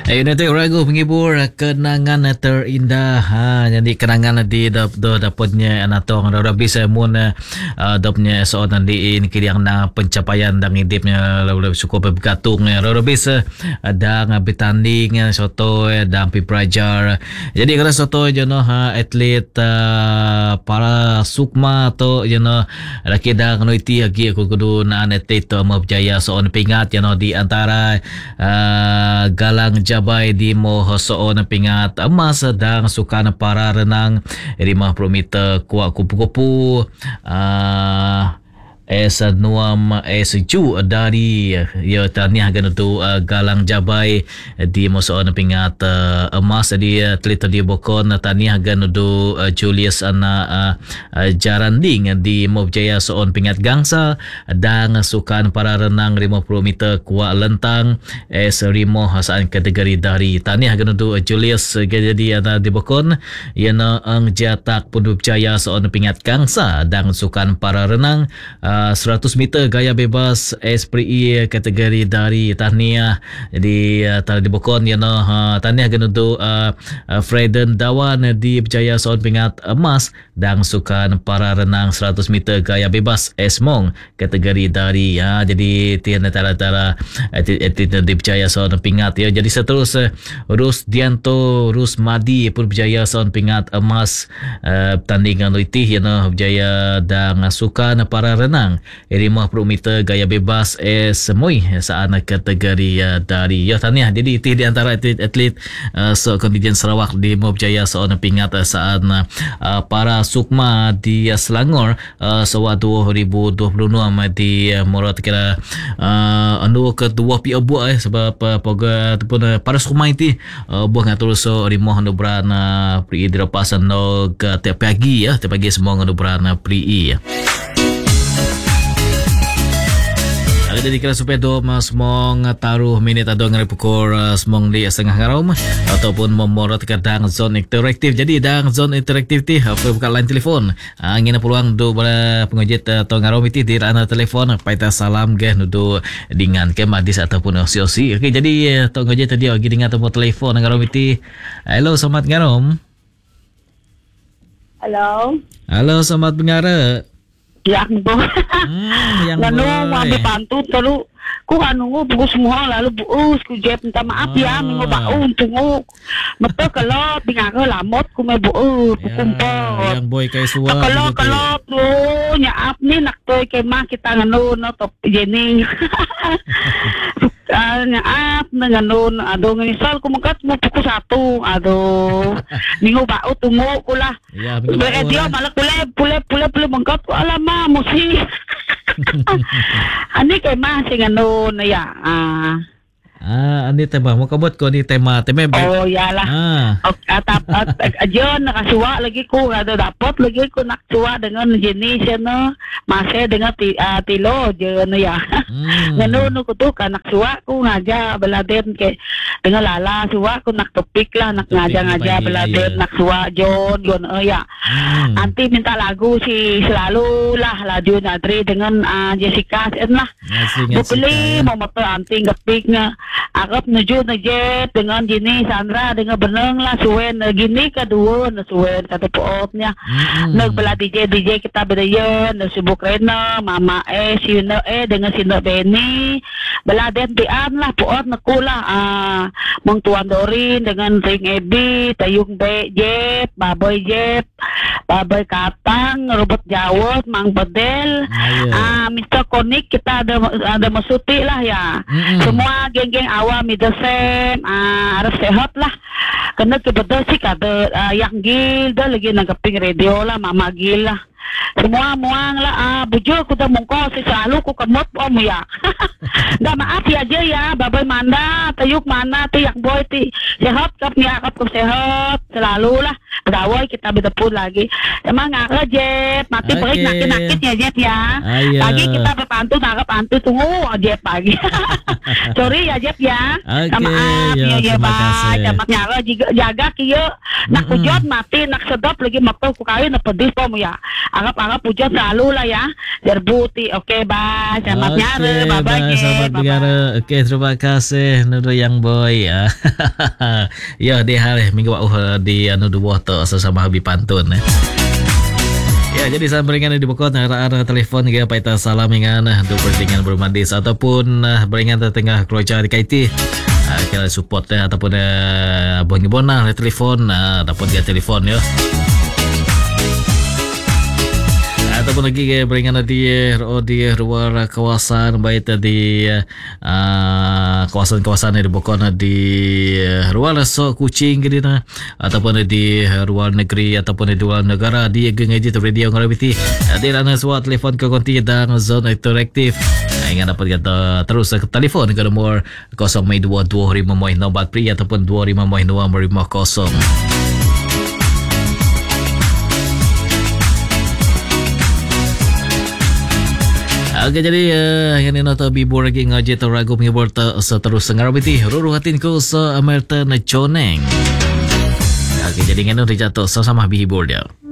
Ayun itu lagu penghibur kenangan terindah. Jadi kenangan di dapatnya anatong bisa mun dapatnya seorang di ini kiriang na pencapaian dan hidupnya lalu cukup bergantung bisa dan bertanding soto dan pelajar. Jadi kalau soto jono atlet para sukma atau jono laki dah noiti lagi aku kudu na atlet mau berjaya seorang pingat jono di antara Galang Jabay di Mohosoon pingat emas dan sukan para renang 50 meter kuat kupu-kupu S6 S7 dari tahniah tu Galang Jabay di Mohosoon pingat emas di atlet di Bokon tahniah tu Julius Ana Jaranding di Mobjaya Soon pingat gangsa dan sukan para renang 50 meter kuat lentang S5 hasaan kategori dari tahniah tu Julius jadi di Bokon yana ang jatak Pundubjaya Soon pingat gangsa dan sukan para renang 100 meter gaya bebas SPRI kategori dari tahniah jadi di Bokon yana tahniah untuk Freden Dawan di Berjaya Soon pingat emas dan sukan para renang 100 meter gaya bebas Esmong kategori dari jadi tiada tara atlet di Berjaya Soon pingat jadi seterusnya Rus Dianto Rus Madi pun Berjaya Soon pingat emas pertandingan itu yana Berjaya dan sukan para renang 50 meter gaya bebas semui saat kategori dari tahniah jadi itu di antara atlet kontingen Sarawak di Mobjaya seorang pingat saat para sukma di Selangor sewaktu 2026 di Morat kira anu kedua pihak buat sebab ataupun para sukma itu buah ngatur so rimoh anu berana pri dirapasan no ke tiap pagi semua anu berana pri jadi kira supaya semong taruh minit atau ngari pukul semong di setengah ngarom ataupun memorot ke dang zone interaktif jadi dang zone interaktif ti apa buka line telefon ngina peluang do bara pengojit atau ngarom itu di rana telefon paita salam ge nudu dengan ke madis ataupun osi-osi okey jadi atau ngojit tadi lagi dengan atau telefon ngarom itu hello selamat ngarom halo selamat ngara yang boy yang lalu ambil bantu terus ku anu buku semua lalu buus ku jep minta maaf ya minggu bau tunggu betul kalau bingaga lamot ku me buus kumpul yang boy kayak suara kalau lu nyaap ni nak toy kemah kita nganu no top jening nyaap nganu aduh ngisal ku mengkat mau buku 1 aduh minggu bau tunggu kulah dia malah pule mengkat ku alama musi ani kemah sing anu ya ani tema mo kabot ko ni tema oh yalah atap ajon nakasuwa lagi ko ada dapat lagi ko naksuwa dengan jenis no masih dengan tilo je no ya ngano ko to ka naksuwa ko ngaja beladen ke dengan lala suwa ko naktopik lah nak ngaja beladen naksuwa jon ya nanti minta lagu si selalu lah laju nadri dengan Jessica lah bukli mau motor anting gapik nga agap nuju na jet dengan jenis Sandra dengan benang lah suwen gini kedua na suwen kata poot niya nagbala DJ kita bedayan na sibuk rena mama sino dengan sino Benny bala den tian lah poot na kula mong tuan Dorin dengan ring Ebi tayong Jep baboy Katang Robot Jawot Mang Bedel Mr. Konik kita ada masuti lah ya semua geng-geng awam midasem harus sehat lah kena kebetulan sih kada yang gil dah lagi nagaping radio lah mama gil lah semua muang lah bujur ku dah mungko selalu ku kemot om ya dah maaf ya aja ya babai mana tayuk mana tu yang boy ti sehat kap ni akap ku sehat selalu lah berdawai kita bertepun lagi emang ngak Jep mati perik nakit ya Jep ya pagi kita berpantu nangkap pantu tunggu Jep pagi sorry ya Jep ya maaf ya bye dapat nyara jaga kieu nak kujot mati nak sedap lagi makto ku kawin na pedis pom ya Harap-harap puja selalu lah ya. Terbuti. Okey, bye. Selamat nyara. Bye-bye. Selamat negara. Okey, terima kasih Nudu yang boy. Ya, di hari minggu di Nudu Water sesama Habib Pantun. Ya, jadi saya beringan di bukot arah telefon ke paita salam ingan untuk beringan bermandis ataupun beringan tengah keluarga di KIT. Kita support ataupun bongi bona telefon ataupun dia telefon ya. Ataupun lagi beringan di luar kawasan baik di kawasan-kawasan di bukot di luar Kuching gitu ataupun di luar negeri ataupun di luar negara di gengaji radio ngorabiti di rana suat telefon ke konti dan zona interaktif. Ingat dapat kata terus ke telefon ke nomor 0225 pri ataupun 25 Oke, jadi yang ini nota bibur lagi ngaji teragu menghibur seterus ngarabiti ruruhatin ko sa Amerta na Choneng. Oke, jadi ngano dijatuh sama bihibur dia.